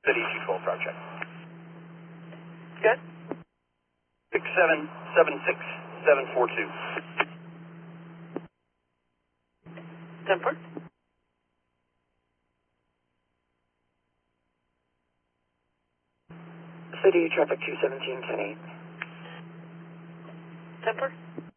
City 212 project. Good. 6776742. 10-4. City traffic 217, 10-8. 10-4.